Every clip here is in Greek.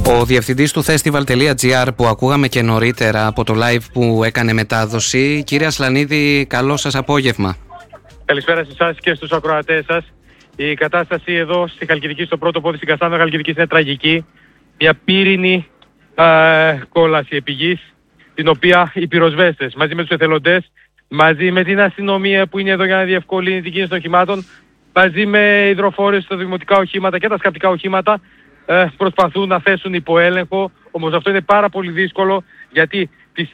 Ο διευθυντής του festival.gr που ακούγαμε και νωρίτερα από το live που έκανε μετάδοση, κύριε Ασλανίδη, καλό σας απόγευμα. Καλησπέρα σε εσάς και στους ακροατές σας. Η κατάσταση εδώ στη Χαλκιδική, στο πρώτο πόδι στην Καστάνδρα Χαλκιδικής, είναι τραγική. Μια πύρινη κόλαση επί γης, την οποία οι πυροσβέστες μαζί με τους εθελοντές, μαζί με την αστυνομία που είναι εδώ για να διευκολύνει την κίνηση των οχημάτων, μαζί με υδροφόρες στα δημοτικά οχήματα και τα σκαπτικά οχήματα, προσπαθούν να θέσουν υπό έλεγχο. Όμως αυτό είναι πάρα πολύ δύσκολο, γιατί την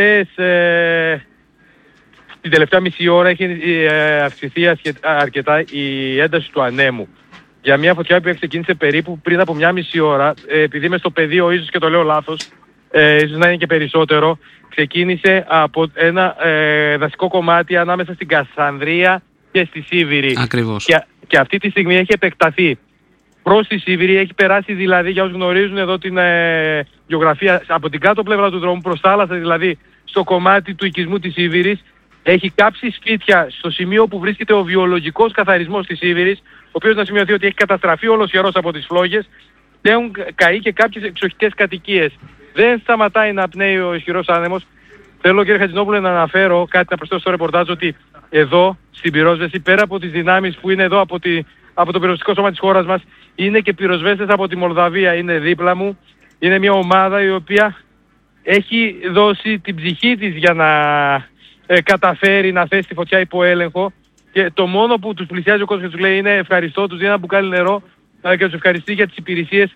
τελευταία μισή ώρα έχει αυξηθεί αρκετά η ένταση του ανέμου. Για μια φωτιά που ξεκίνησε περίπου πριν από μια μισή ώρα, επειδή είμαι στο πεδίο, ίσως και το λέω λάθος, ίσως να είναι και περισσότερο, ξεκίνησε από ένα δασικό κομμάτι ανάμεσα στην Κασανδρία και στη Σίβηρη. Ακριβώς. Και αυτή τη στιγμή έχει επεκταθεί προς τη Σίβηρη, έχει περάσει δηλαδή, για όσους γνωρίζουν εδώ την γεωγραφία, από την κάτω πλευρά του δρόμου προς θάλασσα, δηλαδή στο κομμάτι του οικισμού της Σίβηρης, έχει κάψει σπίτια στο σημείο που βρίσκεται ο βιολογικός καθαρισμός της Σίβηρης, ο οποίος να σημειωθεί ότι έχει καταστραφεί όλος ιερός από τις φλόγες, και έχουν καεί και κάποιες εξοχικές κατοικίες. Δεν σταματάει να πνέει ο ισχυρός άνεμος. Θέλω, κύριε Χατζηνόπουλε, να αναφέρω κάτι, να προσθέσω στο ρεπορτάζ, ότι εδώ στην πυρόσβεση, πέρα από τις δυνάμεις που είναι εδώ από το πυροσβεστικό σώμα της χώρας μας, είναι και πυροσβέστες από τη Μολδαβία, είναι δίπλα μου. Είναι μια ομάδα η οποία έχει δώσει την ψυχή της για να καταφέρει να θέσει τη φωτιά υπό έλεγχο, και το μόνο που τους πλησιάζει ο κόσμος και τους λέει είναι ευχαριστώ, τους δίνει ένα μπουκάλι νερό και τους ευχαριστεί για τις υπηρεσίες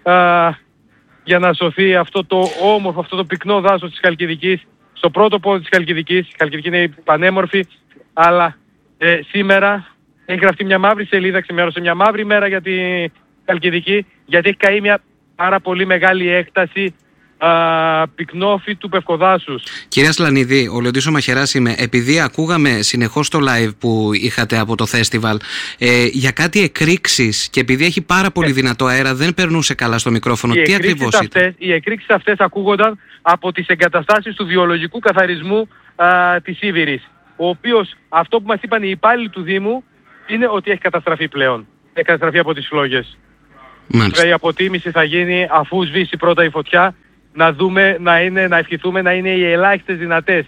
για να σωθεί αυτό το όμορφο, αυτό το πυκνό δάσος της Χαλκιδικής, στο πρώτο πόδι της Χαλκιδικής. Η Χαλκιδική είναι πανέμορφη, αλλά σήμερα έχει γραφτεί μια μαύρη σελίδα, ξημέρωσε μια μαύρη μέρα για τη Χαλκιδική, γιατί έχει καεί μια πάρα πολύ μεγάλη έκταση πυκνόφι του πευκοδάσους. Κύριε Ασλανίδη, ο Λεοντής Μαχαιράς είμαι. Επειδή ακούγαμε συνεχώς το live που είχατε από το festival για κάτι εκρήξεις, και επειδή έχει πάρα πολύ δυνατό αέρα, δεν περνούσε καλά στο μικρόφωνο. Τι ακριβώς ήταν? Οι εκρήξεις αυτές ακούγονταν από τις εγκαταστάσεις του βιολογικού καθαρισμού της Σίβηρης, ο οποίος, αυτό που μας είπαν οι υπάλληλοι του Δήμου, είναι ότι έχει καταστραφεί πλέον. Έχει καταστραφεί από τις φλόγες. Η αποτίμηση θα γίνει αφού σβήσει πρώτα η φωτιά, να δούμε, να ευχηθούμε να είναι οι ελάχιστες δυνατές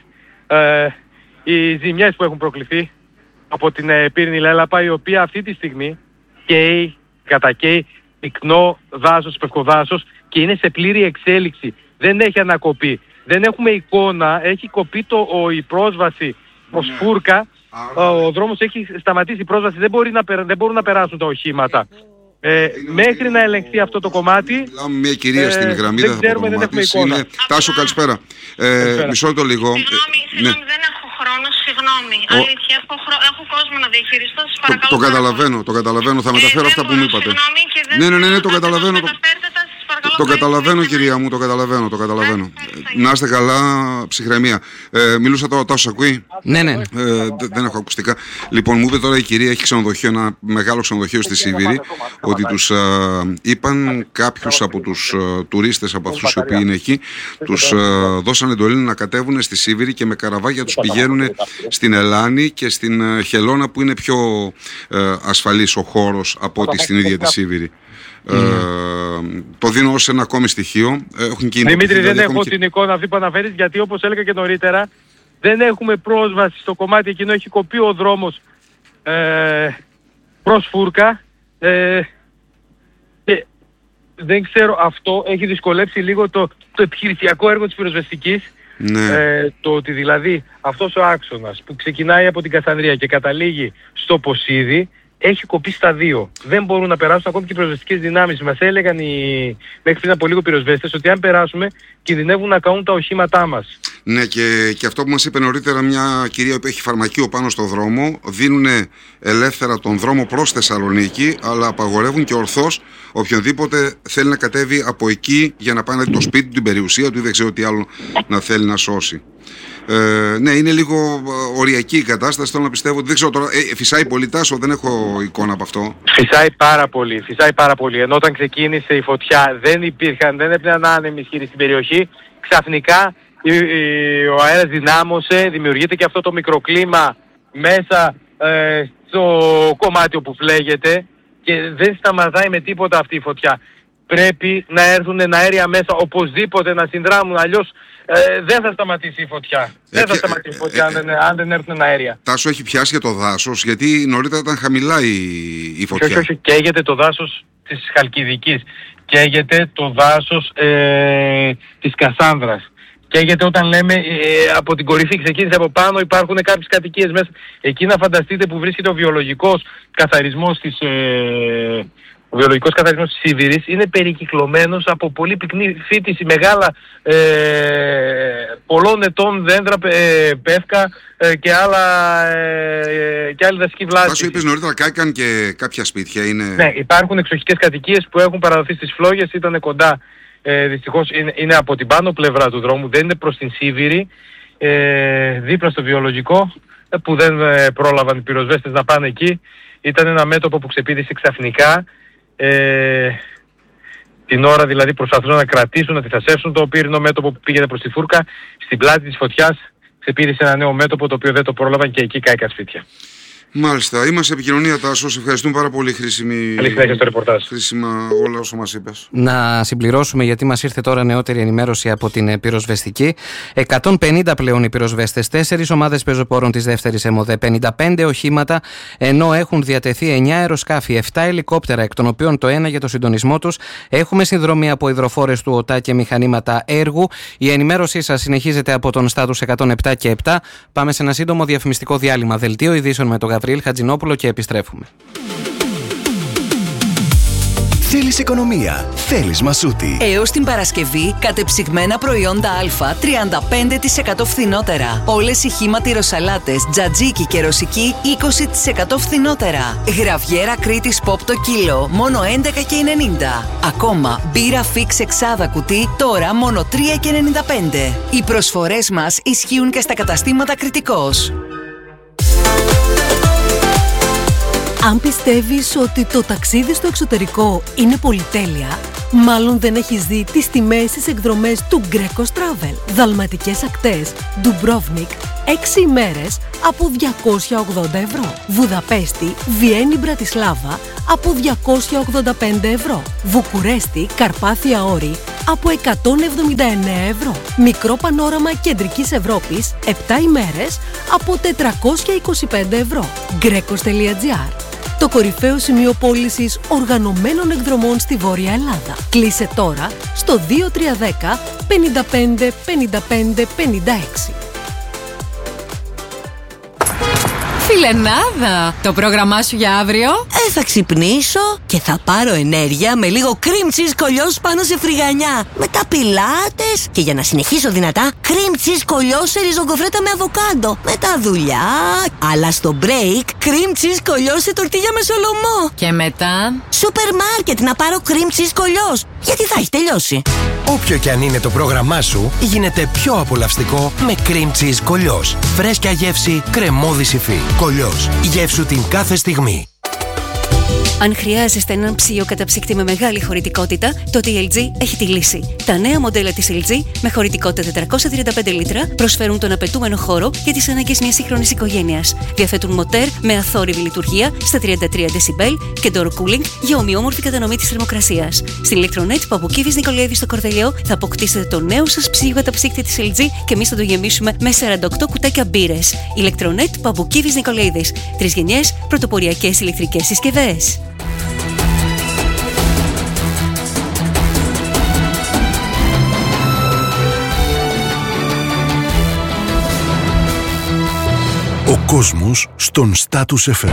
οι ζημιές που έχουν προκληθεί από την πύρινη λέλαπα, η οποία αυτή τη στιγμή κατακαίει πυκνό δάσος, πευκοδάσος, και είναι σε πλήρη εξέλιξη. Δεν έχει ανακοπεί. Δεν έχουμε εικόνα, έχει κοπεί η πρόσβαση προς Φούρκα. Ο δρόμος έχει σταματήσει η πρόσβαση, δεν μπορούν να περάσουν τα οχήματα. Μέχρι να ελεγχθεί αυτό το κομμάτι. Μιλάμε μια κυρία στην γραμμή, δεν ξέρουμε, δεν έχουμε εικόνα. Τάσο, καλησπέρα. Μισό λεπτό λίγο. Συγγνώμη, δεν έχω χρόνο, συγγνώμη. Αλήθεια, έχω κόσμο να διαχειριστώ, σας παρακαλώ. Το καταλαβαίνω, θα μεταφέρω αυτά που μου είπατε. Ναι, το καταλαβαίνω. Το καταλαβαίνω, κυρία μου, το καταλαβαίνω. Να είστε καλά, ψυχραιμία. Μιλούσα τώρα, Τάσος, ακούει? Ναι. Δεν έχω ακουστικά. Λοιπόν, μου είπε τώρα η κυρία, έχει ξενοδοχείο, ένα μεγάλο ξενοδοχείο στη Σίβηρη, ότι τους είπαν κάποιους από τους τουρίστες, από αυτούς οι οποίοι είναι εκεί, τους δώσαν εντολή να κατέβουν στη Σίβηρη και με καραβάγια τους πηγαίνουν στην Ελλάνη και στην Χελώνα, που είναι πιο ασφαλής ο χώρος από ότι στην ίδια τη Σίβηρη. Το δίνω ως ένα ακόμη στοιχείο. Δημήτρη, δεν έχω την εικόνα αυτή που αναφέρεις, γιατί όπως έλεγα και νωρίτερα, δεν έχουμε πρόσβαση στο κομμάτι εκείνο, έχει κοπεί ο δρόμος προς Φούρκα, και δεν ξέρω, αυτό έχει δυσκολέψει λίγο το επιχειρησιακό έργο της πυροσβεστικής. Το ότι δηλαδή αυτός ο άξονας που ξεκινάει από την Κασανδρία και καταλήγει στο Ποσίδι έχει κοπεί στα δύο. Δεν μπορούν να περάσουν ακόμη και οι πυροσβεστικές δυνάμεις. Μας έλεγαν μέχρι πριν από λίγο πυροσβέστες ότι αν περάσουμε κινδυνεύουν να καούν τα οχήματά μας. Ναι, και αυτό που μας είπε νωρίτερα μια κυρία που έχει φαρμακείο πάνω στο δρόμο, δίνουν ελεύθερα τον δρόμο προς Θεσσαλονίκη, αλλά απαγορεύουν και ορθώς οποιονδήποτε θέλει να κατέβει από εκεί για να πάει να δει το σπίτι του, την περιουσία του ή δεν ξέρω τι άλλο να θέλει να σώσει. Ναι, είναι λίγο οριακή η κατάσταση. Θέλω να πιστεύω ότι δεν ξέρω τώρα. Φυσάει πολύ, Τάσο, δεν έχω εικόνα από αυτό. Φυσάει πάρα πολύ. Ενώ όταν ξεκίνησε η φωτιά δεν έπαιρναν άνεμοι ισχυροί στην περιοχή. Ξαφνικά ο αέρας δυνάμωσε, δημιουργείται και αυτό το μικροκλίμα μέσα στο κομμάτι όπου φλέγεται και δεν σταματάει με τίποτα αυτή η φωτιά. πρέπει να έρθουν αέρια μέσα οπωσδήποτε να συνδράμουν, αλλιώς δεν θα σταματήσει η φωτιά. Δεν θα σταματήσει η φωτιά αν δεν έρθουν αέρια. Τάσο, έχει πιάσει για το δάσος, γιατί νωρίτερα ήταν χαμηλά η φωτιά. Όχι, καίγεται το δάσος της Χαλκιδικής, καίγεται το δάσος της Κασάνδρας. Καίγεται όταν λέμε από την κορυφή ξεκίνησε από πάνω, υπάρχουν κάποιες κατοικίες μέσα. Εκεί να φανταστείτε που βρίσκεται ο βιολογικός καθαρισμός της... Ο βιολογικός καθαρισμός της Σίβηρης είναι περικυκλωμένος από πολύ πυκνή φύτηση, μεγάλα πολλών ετών δέντρα, πεύκα και άλλη δασική βλάση. Άσο, είπες νωρίτερα κάηκαν και κάποια σπίτια είναι... Ναι, υπάρχουν εξοχικές κατοικίες που έχουν παραδοθεί στις φλόγες, ήταν κοντά, δυστυχώς είναι από την πάνω πλευρά του δρόμου, δεν είναι προς την Σίβηρη, δίπλα στο βιολογικό, που δεν πρόλαβαν οι πυροσβέστες να πάνε εκεί. Ήταν ένα μέτωπο που ξεπήδησε ξαφνικά. Την ώρα δηλαδή προσπαθούν να κρατήσουν, να αντιθασέψουν το πύρινο μέτωπο που πήγαινε προς τη φούρκα. Στην πλάτη της φωτιάς ξεπήδησε ένα νέο μέτωπο το οποίο δεν το πρόλαβαν και εκεί κάηκαν σπίτια. Μάλιστα, είμαστε σε επικοινωνία, Τάσο. Ευχαριστούμε πάρα πολύ. Χρήσιμα όλα όσα μας είπες. Να συμπληρώσουμε, γιατί μας ήρθε τώρα νεότερη ενημέρωση από την πυροσβεστική. 150 πλέον οι πυροσβέστες, 4 ομάδες πεζοπόρων της δεύτερης ΕΜΟΔΕ, 55 οχήματα, ενώ έχουν διατεθεί 9 αεροσκάφη, 7 ελικόπτερα, εκ των οποίων το ένα για το συντονισμό τους. Έχουμε συνδρομή από υδροφόρες του ΟΤΑ και μηχανήματα έργου. Η ενημέρωσή σας συνεχίζεται από τον Στάτους 107 και 7. Πάμε σε ένα σύντομο διαφημιστικό διάλειμμα. Δελτίο ειδήσεων με τον Γαβριήλ Χατζηνόπουλο και επιστρέφουμε. Θέλεις οικονομία, θέλεις Μασούτη. Έως την Παρασκευή, κατεψυγμένα προϊόντα Α 35% φθηνότερα. Όλες οι χύμα τυροσαλάτες, τζατζίκι και ρωσική 20% φθηνότερα. Γραβιέρα Κρήτης Pop το κιλό, μόνο 11,90. Ακόμα, μπύρα Fix εξάδα κουτί, τώρα μόνο 3,95. Οι προσφορές μας ισχύουν και στα καταστήματα Κρητικός. Αν πιστεύεις ότι το ταξίδι στο εξωτερικό είναι πολυτέλεια, μάλλον δεν έχεις δει τις τιμές στις εκδρομές του Greco Travel. Δαλματικές ακτές, Dubrovnik, 6 ημέρες από 280 ευρώ. Βουδαπέστη, Βιέννη, Μπρατισλάβα από 285 ευρώ. Βουκουρέστη, Καρπάθια Όρη από 179 ευρώ. Μικρό πανόραμα Κεντρικής Ευρώπης, 7 ημέρες από 425 ευρώ. Grecos.gr, το κορυφαίο σημείο πώλησης οργανωμένων εκδρομών στη Βόρεια Ελλάδα. Κλείσε τώρα στο 2310 55 55 56. Φιλενάδα! Το πρόγραμμά σου για αύριο? Θα ξυπνήσω και θα πάρω ενέργεια με λίγο cream cheese κολλιός πάνω σε φρυγανιά. Μετά πιλάτες και για να συνεχίσω δυνατά, cream cheese κολλιός σε ριζογκοφρέτα με αβοκάντο. Μετά δουλειά, αλλά στο break, cream cheese κολλιός σε τορτίγια με σολομό. Και μετά, σούπερ μάρκετ να πάρω cream cheese κολλιός, γιατί θα έχει τελειώσει. Όποιο και αν είναι το πρόγραμμά σου, γίνεται πιο απολαυστικό με cream cheese κολλιός. Φρέσκια γεύση, κρεμώδη υφή. Κολλιός. Γεύσου την κάθε στιγμή. Αν χρειάζεστε έναν ψύο καταψύκτη με μεγάλη χωρητικότητα, τότε η LG έχει τη λύση. Τα νέα μοντέλα της LG με χωρητικότητα 435 λίτρα προσφέρουν τον απαιτούμενο χώρο για τις ανάγκες μιας σύγχρονης οικογένειας. Διαθέτουν μοτέρ με αθόρυβη λειτουργία στα 33 decibel και door cooling για ομοιόμορφη κατανομή της θερμοκρασίας. Στην Electronet Παπουκίδης Νικολαίδη στο Κορδελιό θα αποκτήσετε το νέο σας ψύο καταψύκτη της LG και εμείς θα το γεμίσουμε με 48 κουτάκια μπύρες. Electronet Παπουκίδης Νικολαίδης. 3 γενιές, πρωτοποριακές ηλεκτρικές συσκευές. Ο κόσμος στον Status FM.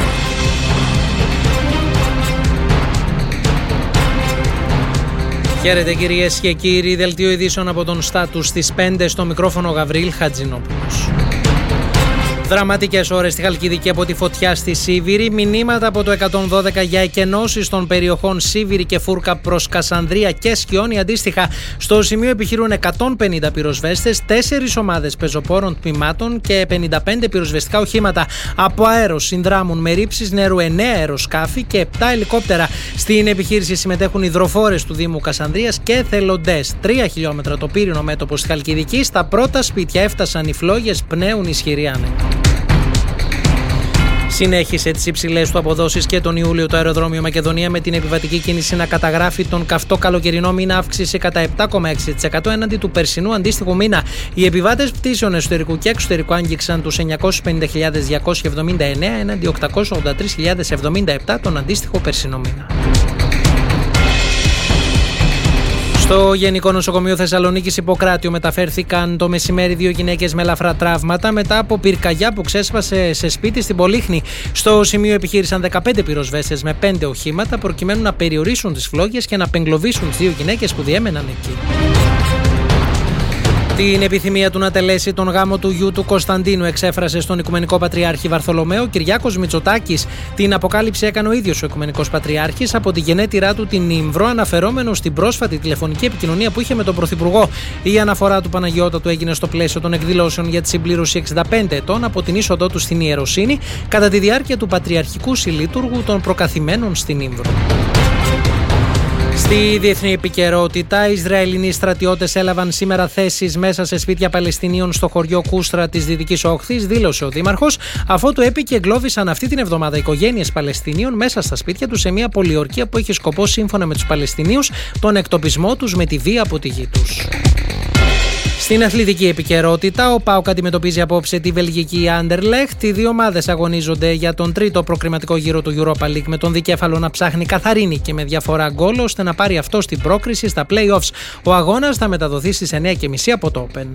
Χαίρετε κυρίες και κύριοι, δελτίο ειδήσεων από τον Status στις 5, στο μικρόφωνο Γαβριήλ Χατζηνόπουλος. Δραματικές ώρες στη Χαλκιδική από τη φωτιά στη Σίβηρη. Μηνύματα από το 112 για εκενώσεις των περιοχών Σίβηρη και Φούρκα προς Κασανδρία και Σκιόνι. Αντίστοιχα, στο σημείο επιχειρούν 150 πυροσβέστες, 4 ομάδες πεζοπόρων τμήματων και 55 πυροσβεστικά οχήματα. Από αέρος συνδράμουν με ρήψεις νερού 9 αεροσκάφη και 7 ελικόπτερα. Στην επιχείρηση συμμετέχουν υδροφόρες του Δήμου Κασανδρίας και εθελοντές. 3 χιλιόμετρα το πύρινο μέτωπο στη Χαλκιδική. Στα πρώτα σπίτια έφτασαν οι φλόγες, πνέουν ισχυροί άνεμοι. Συνέχισε τις υψηλές του αποδόσεις και τον Ιούλιο το αεροδρόμιο Μακεδονία, με την επιβατική κίνηση να καταγράφει τον καυτό καλοκαιρινό μήνα αύξηση κατά 7,6% έναντι του περσινού αντίστοιχου μήνα. Οι επιβάτες πτήσεων εσωτερικού και εξωτερικού άγγιξαν τους 950.279 έναντι 883.077 τον αντίστοιχο περσινό μήνα. Στο Γενικό Νοσοκομείο Θεσσαλονίκης Ιπποκράτειου μεταφέρθηκαν το μεσημέρι 2 γυναίκες με ελαφρά τραύματα μετά από πυρκαγιά που ξέσπασε σε σπίτι στην Πολύχνη. Στο σημείο επιχείρησαν 15 πυροσβέστες με 5 οχήματα προκειμένου να περιορίσουν τις φλόγες και να απεγκλωβίσουν τις 2 γυναίκες που διέμεναν εκεί. Την επιθυμία του να τελέσει τον γάμο του γιου του Κωνσταντίνου εξέφρασε στον Οικουμενικό Πατριάρχη Βαρθολομαίο Κυριάκος Μητσοτάκης. Την αποκάλυψη έκανε ο ίδιος ο Οικουμενικός Πατριάρχης από τη γενέτειρά του την Ήμβρο, αναφερόμενο στην πρόσφατη τηλεφωνική επικοινωνία που είχε με τον Πρωθυπουργό. Η αναφορά του Παναγιώτατου έγινε στο πλαίσιο των εκδηλώσεων για τη συμπλήρωση 65 ετών από την είσοδό του στην Ιεροσύνη κατά τη διάρκεια του Πατριαρχικού Συλλήτουργου των Προκαθημένων στην Ήμβρο. Στη διεθνή επικαιρότητα, οι Ισραηλινοί στρατιώτες έλαβαν σήμερα θέσεις μέσα σε σπίτια Παλαιστινίων στο χωριό Κούστρα της Δυτικής Όχθης, δήλωσε ο Δήμαρχος, αφότου έπει και εγκλώβησαν αυτή την εβδομάδα οικογένειες Παλαιστινίων μέσα στα σπίτια τους σε μια πολιορκία που έχει σκοπό, σύμφωνα με τους Παλαιστινίους, τον εκτοπισμό τους με τη βία από τη γη τους. Στην αθλητική επικαιρότητα, ο ΠΑΟΚ αντιμετωπίζει απόψε τη βελγική Anderlecht. Οι δύο ομάδες αγωνίζονται για τον τρίτο προκριματικό γύρο του Europa League, με τον δικέφαλο να ψάχνει καθαρή νίκη με διαφορά γκολ ώστε να πάρει αυτό στην πρόκριση στα play-offs. Ο αγώνας θα μεταδοθεί στις 9:30 από το Open.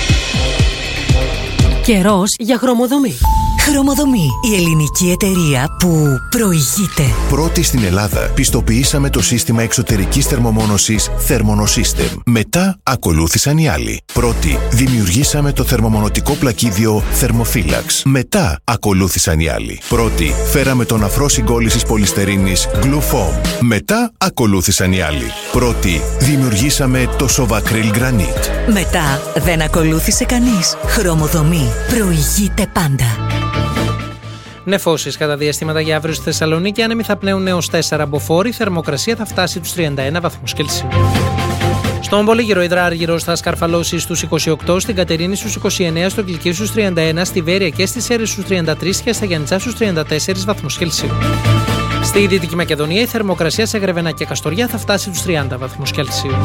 Καιρός για χρωμοδομή. Χρωμοδομή, η ελληνική εταιρεία που προηγείται. Πρώτη στην Ελλάδα πιστοποιήσαμε το σύστημα εξωτερικής θερμομόνωσης Thermonosystem. Μετά ακολούθησαν οι άλλοι. Πρώτη δημιουργήσαμε το θερμομονωτικό πλακίδιο Thermophilax. Μετά ακολούθησαν οι άλλοι. Πρώτη φέραμε τον αφρό συγκόλλησης πολυστερίνης Glufoam. Μετά ακολούθησαν οι άλλοι. Πρώτη δημιουργήσαμε το Sovacryl Granite. Μετά δεν ακολούθησε κανείς. Χρωμοδομή, προηγείται πάντα. Νεφώσεις κατά διαστήματα για αύριο στη Θεσσαλονίκη. Άνεμοι θα πνέουν έως 4 μποφόρ. Η θερμοκρασία θα φτάσει τους 31 βαθμούς Κελσίου. Στον Πολύγυρο υδράργυρος θα σκαρφαλώσει στους 28, στην Κατερίνη στους 29, στο Γλυκείο στους 31, στη Βέρεια και στις Σέρρες στους 33 και στα Γιαννιτσά στους 34 βαθμούς Κελσίου. Στη Δυτική Μακεδονία η θερμοκρασία σε Γρεβενά και Καστοριά θα φτάσει τους 30 βαθμούς Κελσίου.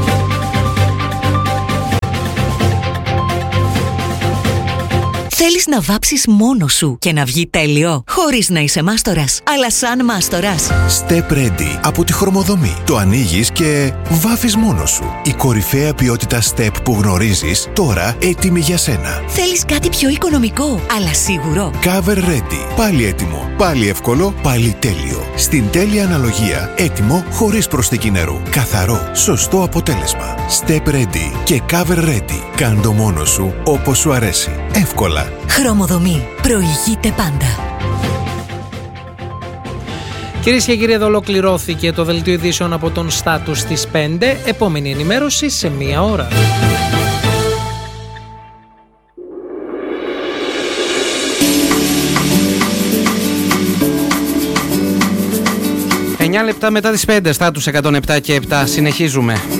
Θέλεις να βάψεις μόνος σου και να βγει τέλειο, χωρίς να είσαι μάστορας, αλλά σαν μάστορας. Step Ready από τη Χρωμοδομή. Το ανοίγεις και βάφεις μόνος σου. Η κορυφαία ποιότητα Step που γνωρίζεις, τώρα έτοιμη για σένα. Θέλεις κάτι πιο οικονομικό, αλλά σίγουρο. Cover Ready. Πάλι έτοιμο, πάλι εύκολο, πάλι τέλειο. Στην τέλεια αναλογία, έτοιμο χωρίς προσθήκη νερού. Καθαρό, σωστό αποτέλεσμα. Step Ready και Cover Ready. Κάν' το μόνος σου όπως σου αρέσει. Εύκολα. Χρωμοδομή. Προηγείται πάντα. Κυρίες και κύριοι, εδώ ολοκληρώθηκε το δελτίο ειδήσεων από τον Στάτους στις 5. Επόμενη ενημέρωση σε 1 ώρα. 9 λεπτά μετά τις 5, Στάτους 107 και 7. Συνεχίζουμε.